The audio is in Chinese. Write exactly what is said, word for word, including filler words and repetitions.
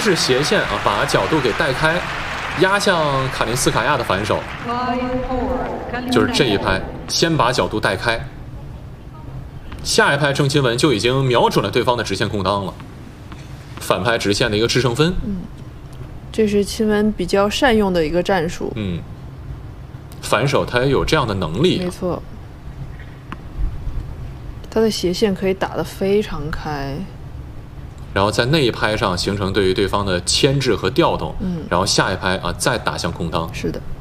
是斜线啊，把角度给带开，压向卡林斯卡娅的反手，就是这一拍，先把角度带开。下一拍郑钦文就已经瞄准了对方的直线空当了，反拍直线的一个制胜分。 嗯，这是钦文比较善用的一个战术。 嗯，反手他也有这样的能力、啊。 没错，他的斜线可以打得非常开。 然后在那一拍上形成对于对方的牵制和调动， 嗯， 然后下一拍啊再打向空当。 是的。